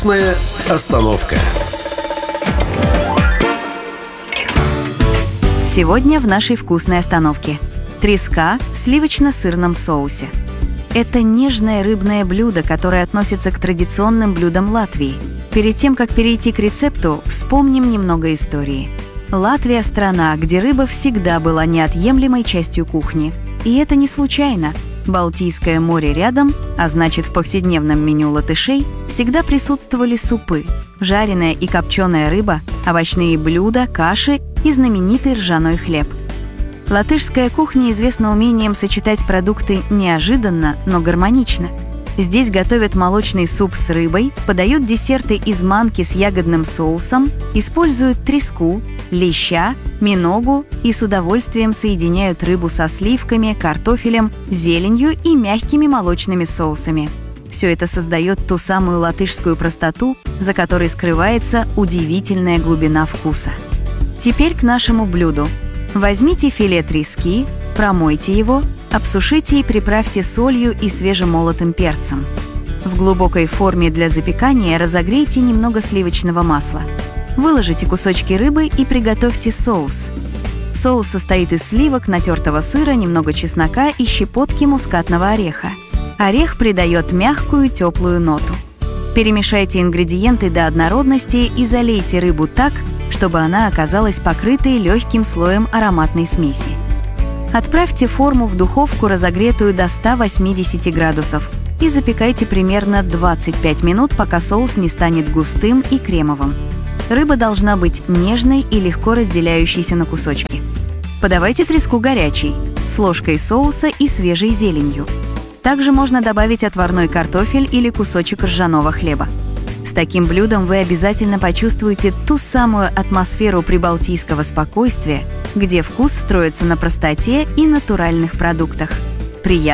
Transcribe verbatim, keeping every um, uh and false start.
Моя остановка. Сегодня в нашей вкусной остановке треска в сливочно-сырном соусе. Это нежное рыбное блюдо, которое относится к традиционным блюдам Латвии. Перед тем, как перейти к рецепту, вспомним немного истории. Латвия – страна, где рыба всегда была неотъемлемой частью кухни. И это не случайно. Балтийское море рядом, а значит, в повседневном меню латышей всегда присутствовали супы, жареная и копченая рыба, овощные блюда, каши и знаменитый ржаной хлеб. Латышская кухня известна умением сочетать продукты неожиданно, но гармонично. Здесь готовят молочный суп с рыбой, подают десерты из манки с ягодным соусом, используют треску, леща, миногу и с удовольствием соединяют рыбу со сливками, картофелем, зеленью и мягкими молочными соусами. Все это создает ту самую латышскую простоту, за которой скрывается удивительная глубина вкуса. Теперь к нашему блюду. Возьмите филе трески, промойте его, обсушите и приправьте солью и свежемолотым перцем. В глубокой форме для запекания разогрейте немного сливочного масла. Выложите кусочки рыбы и приготовьте соус. Соус состоит из сливок, натертого сыра, немного чеснока и щепотки мускатного ореха. Орех придает мягкую, теплую ноту. Перемешайте ингредиенты до однородности и залейте рыбу так, чтобы она оказалась покрытой легким слоем ароматной смеси. Отправьте форму в духовку, разогретую до ста восьмидесяти градусов, и запекайте примерно двадцать пять минут, пока соус не станет густым и кремовым. Рыба должна быть нежной и легко разделяющейся на кусочки. Подавайте треску горячей, с ложкой соуса и свежей зеленью. Также можно добавить отварной картофель или кусочек ржаного хлеба. С таким блюдом вы обязательно почувствуете ту самую атмосферу прибалтийского спокойствия, где вкус строится на простоте и натуральных продуктах. Приятного